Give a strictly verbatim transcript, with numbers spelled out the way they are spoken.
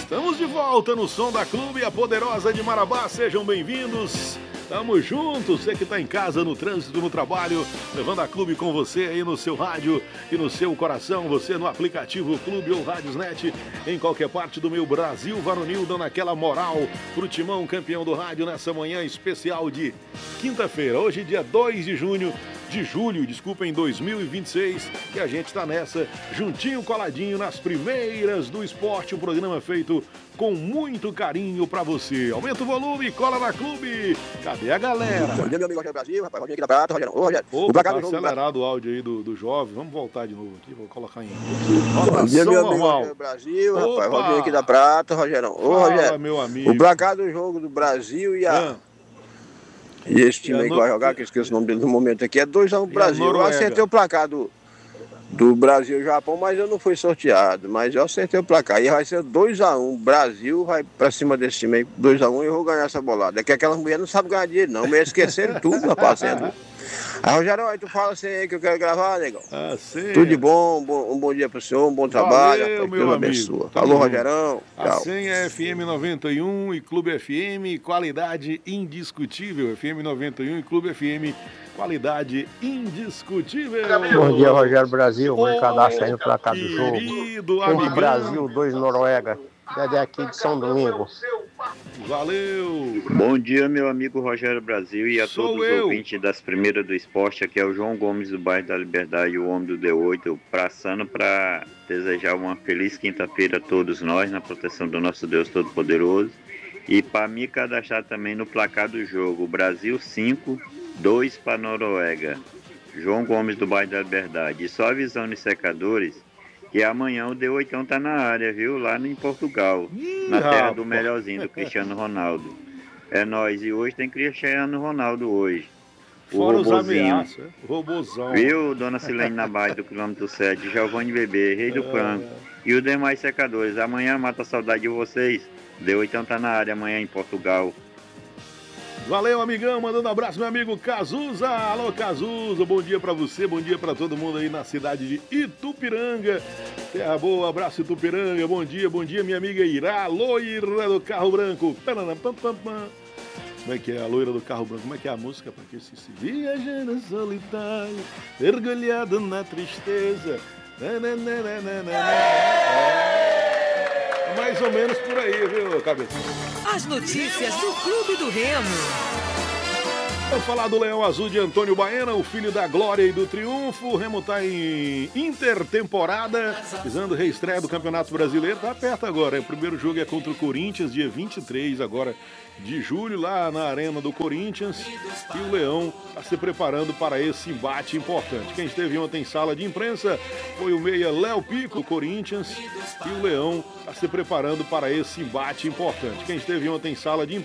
Estamos de volta no Som da Clube, a poderosa de Marabá, sejam bem-vindos. Tamo juntos, você que tá em casa, no trânsito, no trabalho, levando a Clube com você aí no seu rádio e no seu coração, você no aplicativo Clube ou Rádiosnet, em qualquer parte do meu Brasil varonil, dando aquela moral pro Timão, campeão do rádio, nessa manhã especial de quinta-feira, hoje dia dois de junho, de julho, desculpa, em dois mil e vinte e seis, e a gente tá nessa, juntinho, coladinho, nas primeiras do esporte, um programa feito com muito carinho pra você. Aumenta o volume, cola na Clube. Cadê a galera? Bom dia, meu amigo Rogério Brasil, rapaz, Rogério aqui da Prata, Rogério. Ô, Rogério, Opa, o placar tá do jogo acelerado o áudio aí do, do jovem. Vamos voltar de novo aqui, vou colocar em Bom dia, meu amigo normal. Rogério Brasil, Opa. rapaz, Rogério aqui da Prata, Rogério. Ô, Fala, Rogério, meu amigo. o placar do jogo do Brasil e a... Ah. E esse time E a aí que no- vai jogar, que eu esqueço o nome dele no momento aqui, é dois a um E a Brasil. Eu Noruega? acertei o placar do, do Brasil e Japão, mas eu não fui sorteado. Mas eu acertei o placar. E vai ser dois a um. Brasil vai pra cima desse time aí, dois a um, e eu vou ganhar essa bolada. É que aquelas mulheres não sabem ganhar dinheiro, não. Me esqueceram tudo, rapaz. Sendo. Aí, Rogério, aí tu fala assim aí que eu quero gravar, negão. Ah, sim. Tudo de bom, um bom, um bom dia pro senhor, um bom trabalho. Valeu, rapaz, meu Deus amigo. abençoe. Tamo Alô, junto. Rogerão. A Tchau. senha é F M noventa e um e Clube F M, qualidade indiscutível. F M noventa e um e Clube F M, qualidade indiscutível. Bom dia, Rogério Brasil. Vou Ô, cadastrar aí no placar do jogo. querido Um amigão. Brasil, dois Noruega. Dedé aqui de São Domingo. Valeu. Bom dia, meu amigo Rogério Brasil e a Sou todos eu. os ouvintes das primeiras do esporte. Aqui é o João Gomes do bairro da Liberdade, o homem do D oito, passando para desejar uma feliz quinta-feira a todos nós, na proteção do nosso Deus Todo-Poderoso. E para me cadastrar também no placar do jogo, Brasil cinco, dois para Noruega. João Gomes do bairro da Liberdade. E só avisando os secadores que amanhã o D oito tá na área, viu? Lá em Portugal, Ih, na terra rapaz. do melhorzinho, do Cristiano Ronaldo. É nóis, e hoje tem Cristiano Ronaldo hoje. O Fora os robozinho. ameaças. é? Robozão. Viu, dona Silene na base do quilômetro sete, Giovanni Bebê, Rei do Frango e os demais secadores. Amanhã mata a saudade de vocês. D oito tá na área amanhã em Portugal. Valeu, amigão, mandando um abraço, meu amigo Cazuza. Alô, Cazuza, bom dia pra você, bom dia pra todo mundo aí na cidade de Itupiranga. Terra boa, abraço Itupiranga, bom dia, bom dia, minha amiga Irá, loira do carro branco. Pananam, pam, pam, pam. Como é que é a loira do carro branco? Como é que é a música? Pra que se se viajando solitário, mergulhado na tristeza. Nananana. É mais ou menos por aí, viu, cabeça? As notícias do Clube do Remo. Vamos falar do Leão Azul de Antônio Baena, o filho da glória e do triunfo. O Remo tá em intertemporada, visando reestreia do Campeonato Brasileiro. Tá perto agora, o primeiro jogo é contra o Corinthians, dia vinte e três agora de julho, lá na Arena do Corinthians. E o Leão está se preparando para esse embate importante. Quem esteve ontem em sala de imprensa foi o meia Léo Pico, do Corinthians. E o Leão está se preparando para esse embate importante. Quem esteve ontem em sala de imprensa